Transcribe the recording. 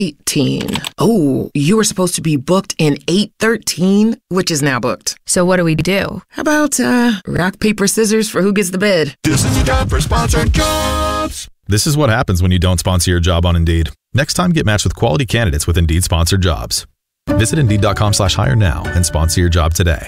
18. Oh, you were supposed to be booked in 813, which is now booked. So what do we do? How about rock, paper, scissors for who gets the bid? This is the time for sponsored jobs. This is what happens when you don't sponsor your job on Indeed. Next time, get matched with quality candidates with Indeed sponsored jobs. Visit Indeed.com/hire now and sponsor your job today.